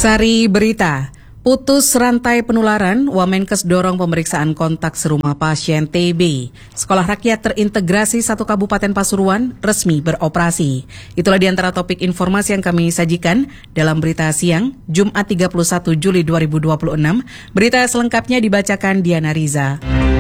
Sari berita, putus rantai penularan, Wamenkes dorong pemeriksaan kontak serumah pasien TB. Sekolah Rakyat Terintegrasi 1 Kabupaten Pasuruan resmi beroperasi. Itulah di antara topik informasi yang kami sajikan dalam Berita Siang, Jumat 31 Juli 2026. Berita selengkapnya dibacakan Diana Riza.